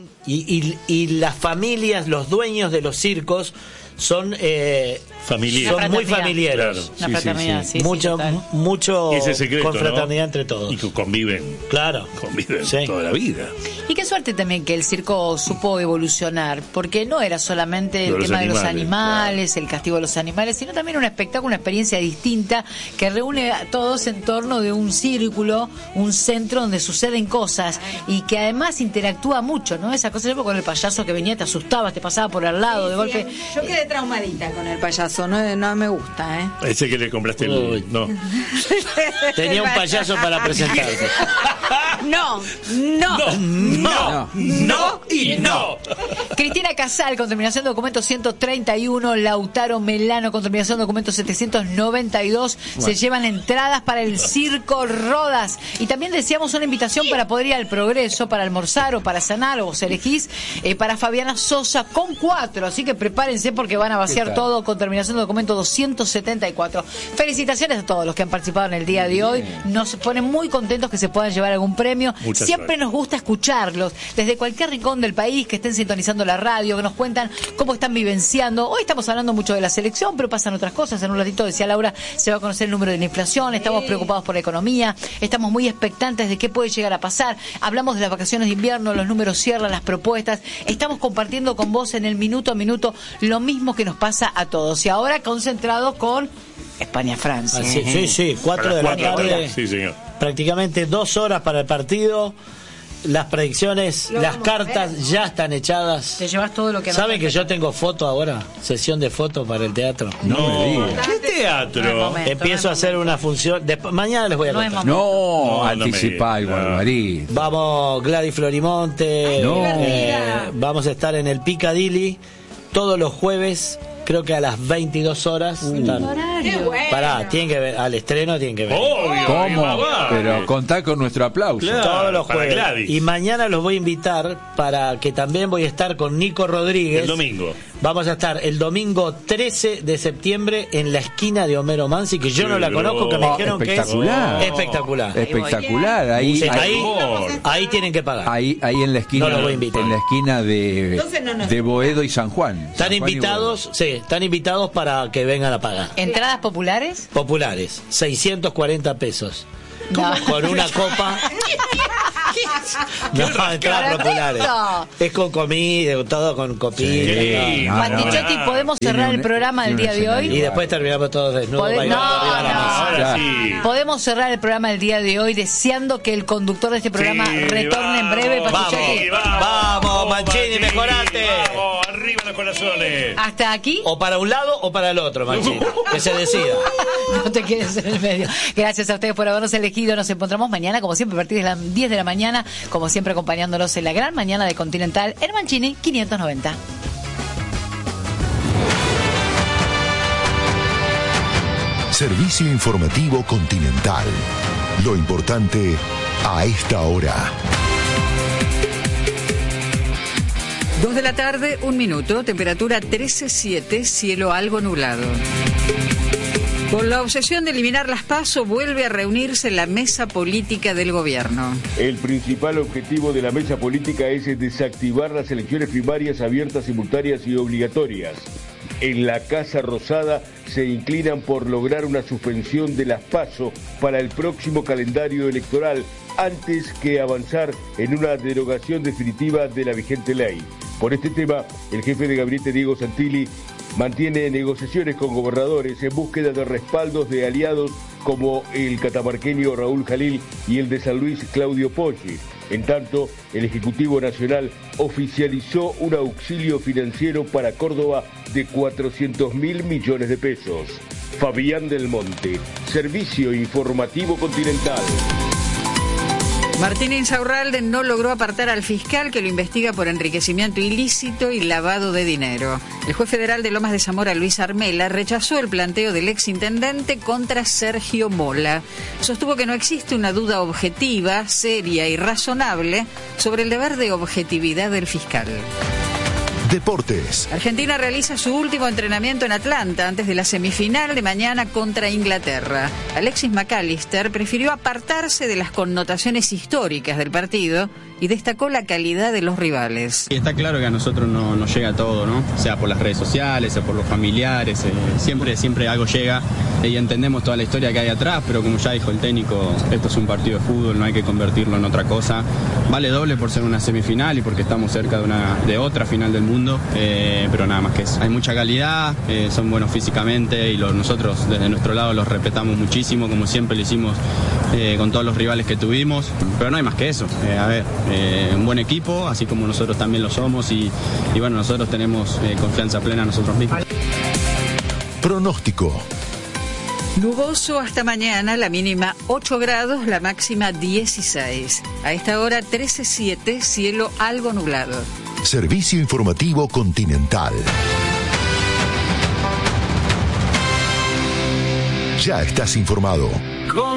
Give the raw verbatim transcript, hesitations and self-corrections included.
y, y, y las familias, los dueños de los circos son eh, Familiar. son muy familiares. Claro. Una Sí, fraternidad, sí, sí, sí. mucho, sí, mucho Ese secreto, confraternidad ¿no? entre todos. Y que conviven. Claro. Conviven Sí. toda la vida. Y qué suerte también que el circo supo evolucionar, porque no era solamente el Los tema de los animales, animales, el castigo de los animales, sino también un espectáculo, una experiencia distinta que reúne a todos en torno de un círculo, un centro donde suceden cosas y que además interactúa mucho, ¿no? Esa cosa, yo con el payaso que venía, te asustaba, te pasaba por al lado, Sí, de sí, golpe. Yo quedé traumadita con el payaso, no, no me gusta, ¿eh? Ese que le compraste Uy. el... No. Tenía un payaso para presentarte. No, no, No, no y no. Cristina Casal con terminación de documento ciento treinta y uno, Lautaro Melano con terminación de documento setecientos noventa y dos, bueno. Se llevan entradas para el Circo Rodas. Y también decíamos una invitación para poder ir al Progreso, para almorzar o para cenar, o vos elegís, eh, para Fabiana Sosa con cuatro, así que prepárense porque van a vaciar todo con terminación de documento doscientos setenta y cuatro. Felicitaciones a todos los que han participado en el día de hoy, nos ponen muy contentos que se puedan llevar algún premio. Muchas Siempre gracias. nos gusta escucharlos desde cualquier rincón del país, que estén sintonizando la radio, que nos cuentan cómo están vivenciando. Hoy estamos hablando mucho de la selección, pero pasan otras cosas. En un ratito, decía Laura, se va a conocer el número de la inflación, estamos preocupados por la economía, estamos muy expectantes de qué puede llegar a pasar. Hablamos de las vacaciones de invierno, los números cierran, las propuestas. Estamos compartiendo con vos en el minuto a minuto lo mismo que nos pasa a todos. Y ahora concentrados con España-Francia. Ah, sí, sí, sí, cuatro de la tarde. Sí, señor. Prácticamente dos horas para el partido. Las predicciones, Lo las vamos a cartas ver. ya están echadas. Te llevas todo lo que ¿Saben que yo tengo foto ahora? Sesión de foto para el teatro. No, me digas. ¿qué No es teatro? momento. Empiezo a hacer una función. Después, mañana les voy a No es contar. momento. No, No, no me anticipá digas. igual, Marí. Vamos Gladys Florimonte. No. eh, vamos a estar en el Piccadilly todos los jueves. Creo que a las veintidós horas. Están- Qué bueno. Pará, tienen que ver. Al estreno tienen que ver. Obvio. ¿Cómo? va, va. Pero contá con nuestro aplauso. Claro. Todos los para jueves. Gladys. Y mañana los voy a invitar para que también voy a estar con Nico Rodríguez. El domingo. Vamos a estar el domingo trece de septiembre en la esquina de Homero Mansi, que yo Qué no la conozco, que me Oh, dijeron espectacular. que es espectacular. Espectacular. Ahí, Sí, ahí, ahí, Amor. ahí tienen que pagar. ahí, ahí en la esquina, No los voy a invitar. en la esquina de, Entonces no nos- de Boedo y San Juan. Están San Juan y invitados, sí, están invitados para que vengan a pagar. ¿Entradas populares? Populares, seiscientos cuarenta pesos. No. Con una copa. No, entradas populares. eso? Es con comida, todo con copita. Sí. No, no, Guantichotti, no. ¿podemos Tiene cerrar un- el programa del tiene día un de hoy? escenario. Y después terminamos todos desnudos. Podés- bailando no, arriba de la no. mesa. Ahora Ya. sí. Podemos cerrar el programa del día de hoy deseando que el conductor de este programa Sí, retorne en breve, vamos, Pachuchetti. Vamos. Vamos, Mancini, mejorate. Vamos, arriba los corazones. Hasta aquí, O para un lado o para el otro, Mancini. Que se decida. no te quedes en el medio. Gracias a ustedes por habernos elegido. Nos encontramos mañana, como siempre, a partir de las diez de la mañana, como siempre, acompañándolos en la gran mañana de Continental en Mancini quinientos noventa. Servicio informativo Continental. Lo importante a esta hora. Dos de la tarde, un minuto, temperatura trece siete, cielo algo nublado. Con la obsesión de eliminar las PASO, vuelve a reunirse la mesa política del gobierno. El principal objetivo de la mesa política es desactivar las elecciones primarias abiertas, simultáneas y obligatorias. En la Casa Rosada se inclinan por lograr una suspensión de las PASO para el próximo calendario electoral antes que avanzar en una derogación definitiva de la vigente ley. Por este tema, el jefe de gabinete Diego Santilli mantiene negociaciones con gobernadores en búsqueda de respaldos de aliados como el catamarqueño Raúl Jalil y el de San Luis Claudio Poggi. En tanto, el Ejecutivo Nacional oficializó un auxilio financiero para Córdoba de cuatrocientos mil millones de pesos. Fabián del Monte, Servicio Informativo Continental. Martín Insaurralde no logró apartar al fiscal que lo investiga por enriquecimiento ilícito y lavado de dinero. El juez federal de Lomas de Zamora, Luis Armela, rechazó el planteo del exintendente contra Sergio Mola. Sostuvo que no existe una duda objetiva, seria y razonable sobre el deber de objetividad del fiscal. Deportes. Argentina realiza su último entrenamiento en Atlanta antes de la semifinal de mañana contra Inglaterra. Alexis McAllister prefirió apartarse de las connotaciones históricas del partido y destacó la calidad de los rivales. Y está claro que a nosotros no nos llega todo, ¿no? Sea por las redes sociales, sea por los familiares, eh, siempre, siempre algo llega eh, y entendemos toda la historia que hay atrás, pero como ya dijo el técnico, esto es un partido de fútbol, no hay que convertirlo en otra cosa. Vale doble por ser una semifinal y porque estamos cerca de, una, de otra final del mundo, eh, pero nada más que eso. Hay mucha calidad, eh, son buenos físicamente y lo, nosotros desde nuestro lado los respetamos muchísimo, como siempre lo hicimos eh, con todos los rivales que tuvimos, pero no hay más que eso. Eh, a ver, eh, un buen equipo, así como nosotros también lo somos y, y bueno, nosotros tenemos eh, confianza plena en nosotros mismos. Pronóstico. Nuboso hasta mañana, la mínima ocho grados, la máxima dieciséis. A esta hora trece siete, cielo algo nublado. Servicio informativo Continental. Ya estás informado.